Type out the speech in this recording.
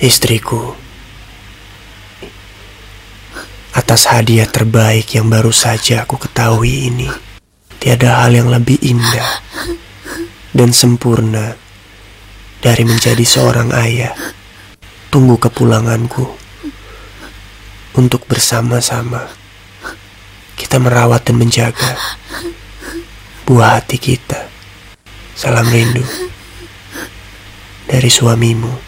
Istriku, atas hadiah terbaik yang baru saja aku ketahui ini, tiada hal yang lebih indah dan sempurna dari menjadi seorang ayah. Tunggu kepulanganku untuk bersama-sama kita merawat dan menjaga buah hati kita. Salam rindu dari suamimu.